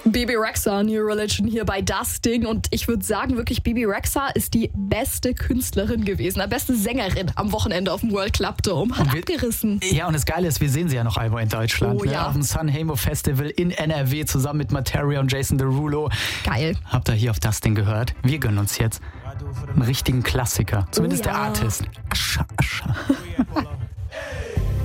Bebe Rexha, New Religion hier bei Das Ding. Und ich würde sagen, wirklich, Bebe Rexha ist die beste Künstlerin gewesen, die beste Sängerin am Wochenende auf dem World Club Dome. Hat abgerissen. Ja, und das Geile ist, wir sehen sie ja noch einmal in Deutschland. Oh, ja. Auf dem Sanremo Festival in NRW zusammen mit Materia und Jason Derulo. Geil. Habt ihr hier auf Das Ding gehört? Wir gönnen uns jetzt einen richtigen Klassiker. Zumindest Oh, ja. der Artist. Ascha, Ascha.